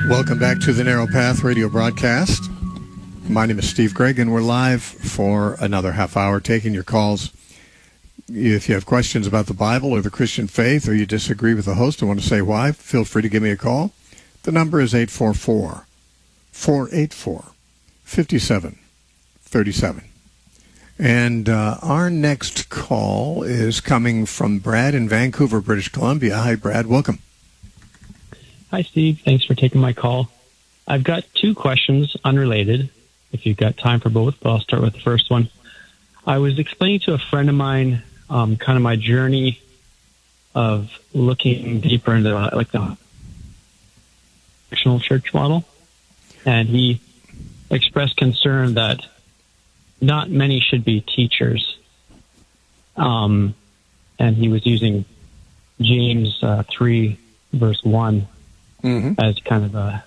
Welcome back to the Narrow Path radio broadcast. My name is Steve Gregg, and we're live for another half hour taking your calls. If you have questions about the Bible or the Christian faith, or you disagree with the host and want to say why, feel free to give me a call. The number is 844-484-5737. And our next call is coming from Brad in Vancouver, British Columbia. Hi, Brad. Welcome. Hi, Steve. Thanks for taking my call. I've got two questions, unrelated, if you've got time for both, but I'll start with the first one. I was explaining to a friend of mine kind of my journey of looking deeper into the traditional church model, and he expressed concern that not many should be teachers. And he was using James 3, verse 1 as kind of a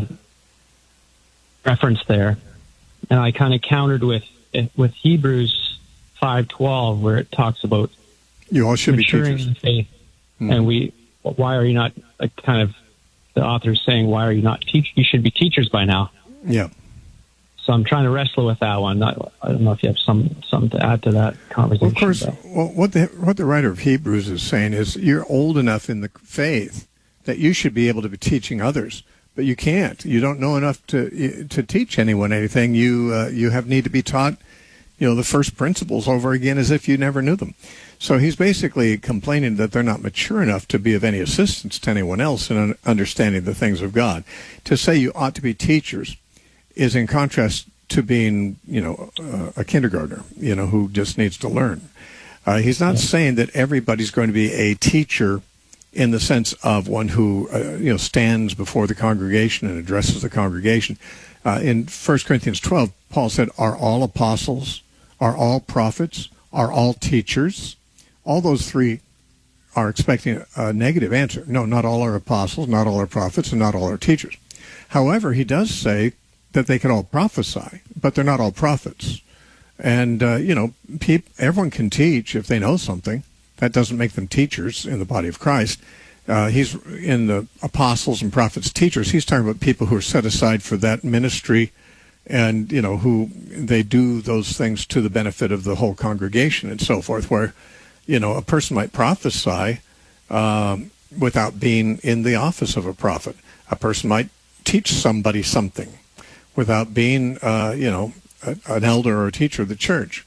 reference there. And I kind of countered with Hebrews 5:12, where it talks about you all should maturing be teachers in faith. And why are you not, kind of, the author is saying, why are you not you should be teachers by now. Yeah. So I'm trying to wrestle with that one. I don't know if you have something to add to that conversation. Well, of course, what the writer of Hebrews is saying is you're old enough in the faith that you should be able to be teaching others, but you can't. You don't know enough to teach anyone anything. You need to be taught, the first principles over again as if you never knew them. So he's basically complaining that they're not mature enough to be of any assistance to anyone else in understanding the things of God. To say you ought to be teachers is in contrast to being, a kindergartner, who just needs to learn. He's not saying that everybody's going to be a teacher in the sense of one who, stands before the congregation and addresses the congregation. In 1 Corinthians 12, Paul said, are all apostles, are all prophets, are all teachers? All those three are expecting a negative answer. No, not all are apostles, not all are prophets, and not all are teachers. However, he does say that they can all prophesy, but they're not all prophets. And, everyone can teach if they know something. That doesn't make them teachers in the body of Christ. He's in the apostles and prophets, teachers. He's talking about people who are set aside for that ministry and, who they do those things to the benefit of the whole congregation and so forth, where, a person might prophesy without being in the office of a prophet. A person might teach somebody something without being, an elder or a teacher of the church.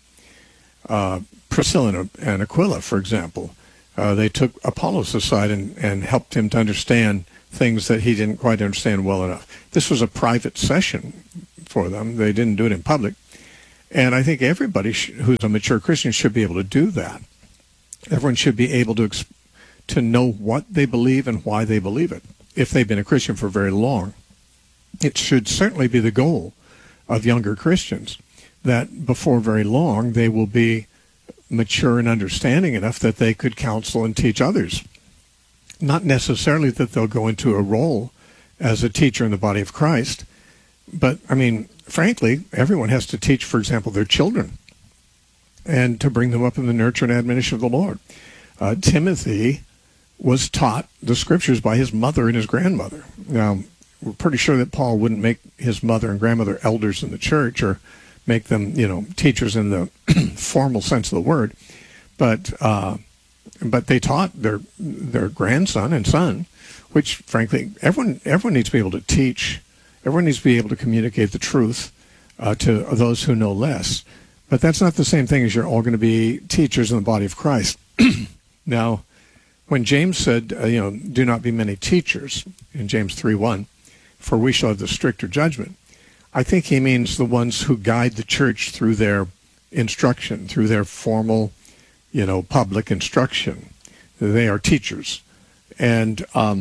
Priscilla and Aquila, for example, they took Apollos aside and helped him to understand things that he didn't quite understand well enough. This was a private session for them. They didn't do it in public. And I think everybody who's a mature Christian should be able to do that. Everyone should be able to know what they believe and why they believe it. If they've been a Christian for very long, it should certainly be the goal of younger Christians that before very long they will be mature and understanding enough that they could counsel and teach others. Not necessarily that they'll go into a role as a teacher in the body of Christ, but, frankly, everyone has to teach, for example, their children and to bring them up in the nurture and admonition of the Lord. Timothy was taught the Scriptures by his mother and his grandmother. Now, we're pretty sure that Paul wouldn't make his mother and grandmother elders in the church or make them, teachers in the formal sense of the word, but they taught their grandson and son, which, frankly, everyone needs to be able to teach. Everyone needs to be able to communicate the truth to those who know less. But that's not the same thing as you're all going to be teachers in the body of Christ. Now, when James said, do not be many teachers, in James 3:1, for we shall have the stricter judgment, I think he means the ones who guide the church through their instruction, through their formal, public instruction. They are teachers. And,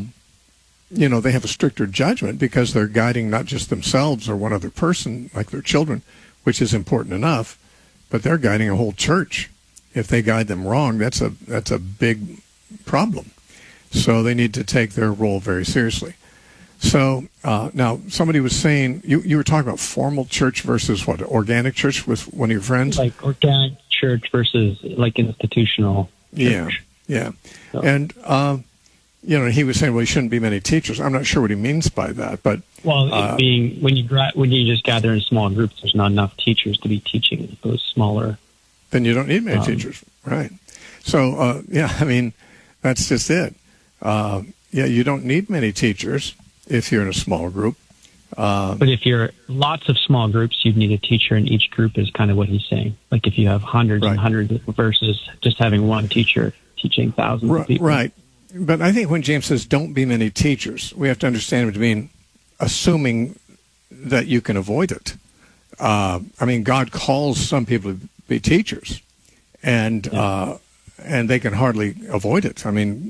they have a stricter judgment because they're guiding not just themselves or one other person, like their children, which is important enough, but they're guiding a whole church. If they guide them wrong, that's a big problem. So they need to take their role very seriously. So now somebody was saying, you were talking about formal church versus what, organic church with one of your friends? Like organic church versus like institutional church. Yeah. So. And, he was saying, well, he shouldn't be many teachers. I'm not sure what he means by that, but Well, it being when you just gather in small groups, there's not enough teachers to be teaching those smaller. then you don't need many teachers, right? So, that's just it. You don't need many teachers if you're in a small group. But if you're lots of small groups, you'd need a teacher in each group is kind of what he's saying. Like if you have hundreds and hundreds versus just having one teacher teaching thousands of people. Right. But I think when James says don't be many teachers, we have to understand it to mean assuming that you can avoid it. God calls some people to be teachers, and they can hardly avoid it.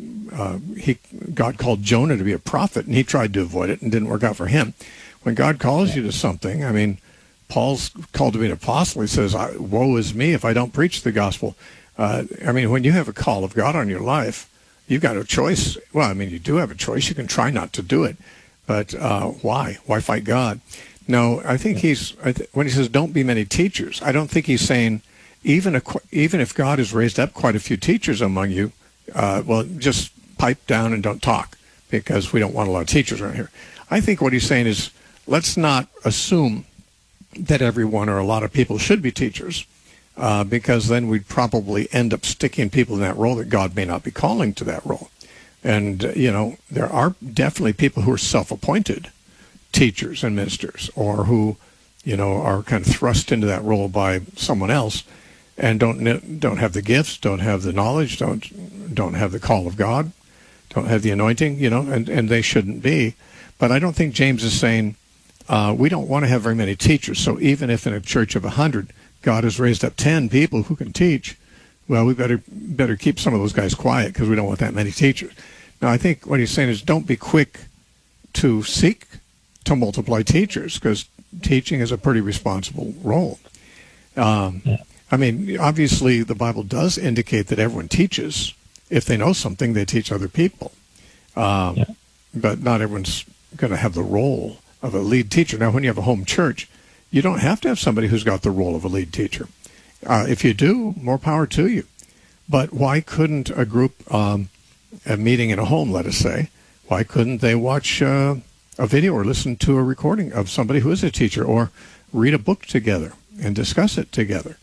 God called Jonah to be a prophet, and he tried to avoid it and didn't work out for him. When God calls you to something, Paul's called to be an apostle. He says, woe is me if I don't preach the gospel. When you have a call of God on your life, you've got a choice. Well, you do have a choice. You can try not to do it. But why? Why fight God? No, I think when he says don't be many teachers, I don't think he's saying even if God has raised up quite a few teachers among you, just pipe down and don't talk because we don't want a lot of teachers around here. I think what he's saying is let's not assume that everyone or a lot of people should be teachers because then we'd probably end up sticking people in that role that God may not be calling to that role. And, there are definitely people who are self-appointed teachers and ministers or who, are kind of thrust into that role by someone else and don't have the gifts, don't have the knowledge, don't have the call of God, don't have the anointing, and they shouldn't be. But I don't think James is saying we don't want to have very many teachers. So even if in a church of 100, God has raised up 10 people who can teach, well, we better keep some of those guys quiet because we don't want that many teachers. Now, I think what he's saying is don't be quick to seek to multiply teachers because teaching is a pretty responsible role. Obviously, the Bible does indicate that everyone teaches. If they know something, they teach other people. But not everyone's going to have the role of a lead teacher. Now, when you have a home church, you don't have to have somebody who's got the role of a lead teacher. If you do, more power to you. But why couldn't a group, a meeting in a home, let us say, why couldn't they watch a video or listen to a recording of somebody who is a teacher or read a book together and discuss it together?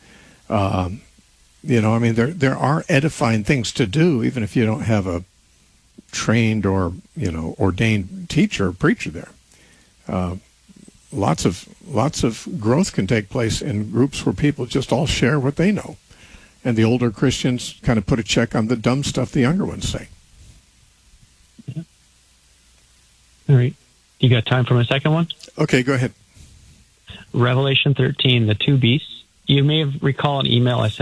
There are edifying things to do, even if you don't have a trained or, ordained teacher or preacher there. Lots of growth can take place in groups where people just all share what they know. And the older Christians kind of put a check on the dumb stuff the younger ones say. Yeah. All right. You got time for my second one? Okay, go ahead. Revelation 13, the two beasts. You may recall an email I sent